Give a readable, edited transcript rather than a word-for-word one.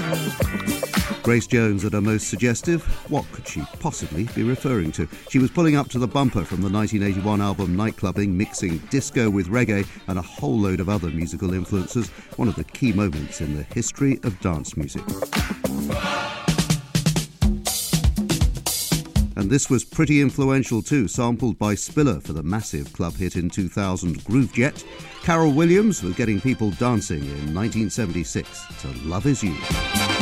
Grace Jones at her most suggestive. What could she possibly be referring to? She was pulling up to the bumper from the 1981 album Nightclubbing, mixing disco with reggae and a whole load of other musical influences, one of the key moments in the history of dance music. And this was pretty influential too, sampled by Spiller for the massive club hit in 2000, Groove Jet. Carol Williams was getting people dancing in 1976 to Love Is You.